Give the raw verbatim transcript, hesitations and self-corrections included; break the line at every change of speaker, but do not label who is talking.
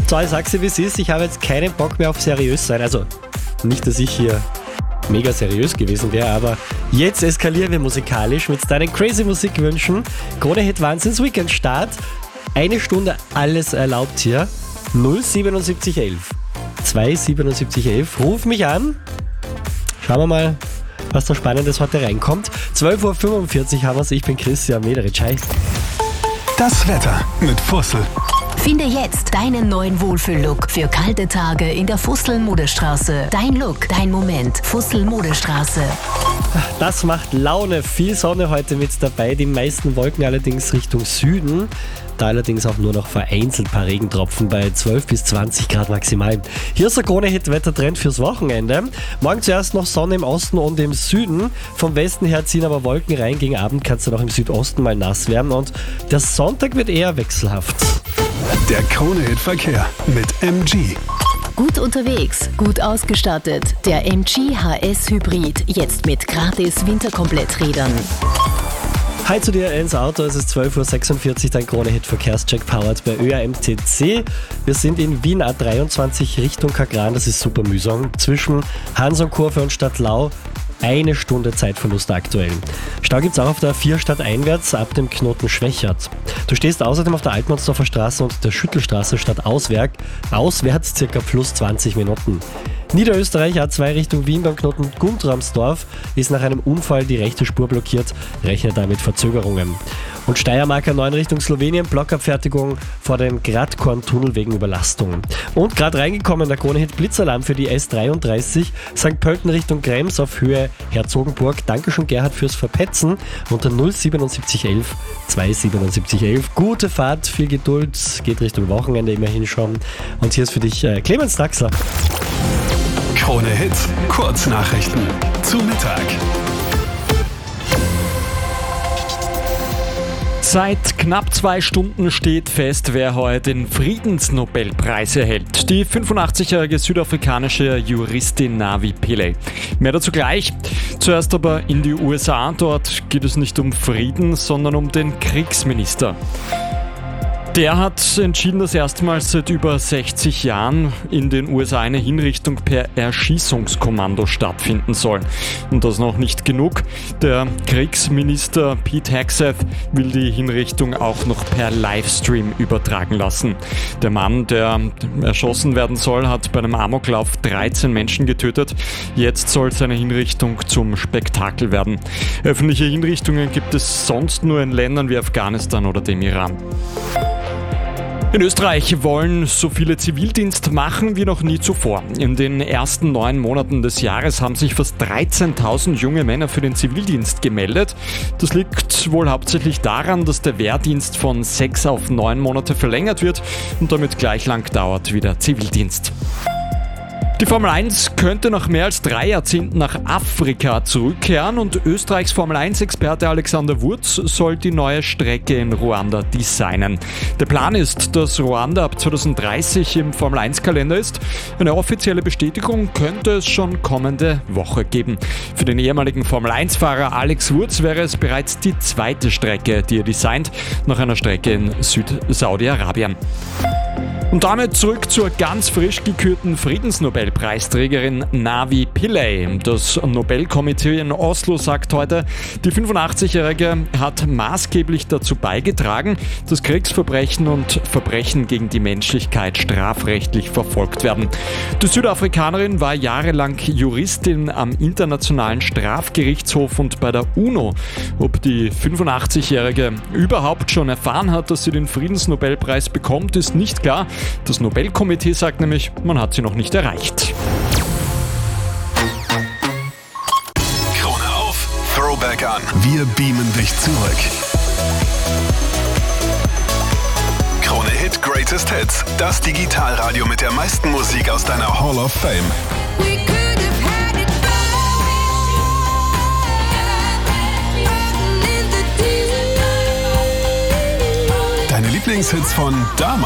So, ich sag's dir, wie es ist. Ich habe jetzt keinen Bock mehr auf seriös sein. Also, nicht, dass ich hier mega seriös gewesen wäre, aber jetzt eskalieren wir musikalisch mit deinen crazy Musikwünschen. Krone-Hit Wahnsinns Weekend Start. Eine Stunde alles erlaubt hier. null siebenundsiebzig elf. zwei siebenundsiebzig elf. Ruf mich an. Schauen wir mal, was da Spannendes heute reinkommt. zwölf Uhr fünfundvierzig haben wir's. Ich bin Christian Mederitsch. Hi.
Das Wetter mit Fussel.
Finde jetzt deinen neuen Wohlfühl-Look für kalte Tage in der Fussel-Modestraße. Dein Look, dein Moment. Fussel-Modestraße.
Das macht Laune. Viel Sonne heute mit dabei. Die meisten Wolken allerdings Richtung Süden. Da allerdings auch nur noch vereinzelt ein paar Regentropfen bei zwölf bis zwanzig Grad maximal. Hier ist der Krone-Hit-Wettertrend fürs Wochenende. Morgen zuerst noch Sonne im Osten und im Süden. Vom Westen her ziehen aber Wolken rein. Gegen Abend kann es dann auch im Südosten mal nass werden. Und der Sonntag wird eher wechselhaft.
Der Krone-Hit-Verkehr mit M G.
Gut unterwegs, gut ausgestattet. Der M G H S Hybrid. Jetzt mit gratis Winterkompletträdern.
Hi zu dir ins Auto, es ist zwölf Uhr sechsundvierzig, dein Krone-Hit-Verkehrscheck powered bei Ö A M T C. Wir sind in Wien A dreiundzwanzig Richtung Kagran, das ist super mühsam. Zwischen Hansonkurve und Stadtlau eine Stunde Zeitverlust aktuell. Stau gibt's auch auf der A vier stadteinwärts ab dem Knoten Schwächert. Du stehst außerdem auf der Altmannsdorfer Straße und der Schüttelstraße stadtauswärts, auswärts circa plus zwanzig Minuten. Niederösterreich A zwei Richtung Wien beim Knoten Guntramsdorf ist nach einem Unfall die rechte Spur blockiert, rechnet damit Verzögerungen. Und Steiermark A neun Richtung Slowenien, Blockabfertigung vor dem Gradkorn-Tunnel wegen Überlastung. Und gerade reingekommen der Krone-Hit Blitzalarm für die S dreiunddreißig, Sankt Pölten Richtung Krems auf Höhe Herzogenburg. Dankeschön Gerhard fürs Verpetzen unter null siebenundsiebzig elf zwei siebenundsiebzig elf. Gute Fahrt, viel Geduld, geht Richtung Wochenende immerhin schon. Und hier ist für dich äh, Clemens Draxler.
Krone-Hit Kurznachrichten zu Mittag.
Seit knapp zwei Stunden steht fest, wer heute den Friedensnobelpreis erhält. Die fünfundachtzigjährige südafrikanische Juristin Navi Pillay. Mehr dazu gleich. Zuerst aber in die U S A. Dort geht es nicht um Frieden, sondern um den Kriegsminister. Der hat entschieden, dass erstmals seit über sechzig Jahren in den U S A eine Hinrichtung per Erschießungskommando stattfinden soll. Und das noch nicht genug. Der Kriegsminister Pete Hegseth will die Hinrichtung auch noch per Livestream übertragen lassen. Der Mann, der erschossen werden soll, hat bei einem Amoklauf dreizehn Menschen getötet. Jetzt soll seine Hinrichtung zum Spektakel werden. Öffentliche Hinrichtungen gibt es sonst nur in Ländern wie Afghanistan oder dem Iran. In Österreich wollen so viele Zivildienst machen wie noch nie zuvor. In den ersten neun Monaten des Jahres haben sich fast dreizehntausend junge Männer für den Zivildienst gemeldet. Das liegt wohl hauptsächlich daran, dass der Wehrdienst von sechs auf neun Monate verlängert wird und damit gleich lang dauert wie der Zivildienst. Die Formel eins könnte nach mehr als drei Jahrzehnten nach Afrika zurückkehren und Österreichs Formel eins Experte Alexander Wurz soll die neue Strecke in Ruanda designen. Der Plan ist, dass Ruanda ab zweitausenddreißig im Formel eins Kalender ist. Eine offizielle Bestätigung könnte es schon kommende Woche geben. Für den ehemaligen Formel eins Fahrer Alex Wurz wäre es bereits die zweite Strecke, die er designt, nach einer Strecke in Süd-Saudi-Arabien. Und damit zurück zur ganz frisch gekürten Friedensnobelpreisträgerin Navi Pillay. Das Nobelkomitee in Oslo sagt heute, die fünfundachtzigjährige hat maßgeblich dazu beigetragen, dass Kriegsverbrechen und Verbrechen gegen die Menschlichkeit strafrechtlich verfolgt werden. Die Südafrikanerin war jahrelang Juristin am Internationalen Strafgerichtshof und bei der UNO. Ob die fünfundachtzigjährige überhaupt schon erfahren hat, dass sie den Friedensnobelpreis bekommt, ist nicht klar. Das Nobelkomitee sagt nämlich, man hat sie noch nicht erreicht.
Krone auf, Throwback an. Wir beamen dich zurück. Krone Hit Greatest Hits. Das Digitalradio mit der meisten Musik aus deiner Hall of Fame. Deine Lieblingshits von damals.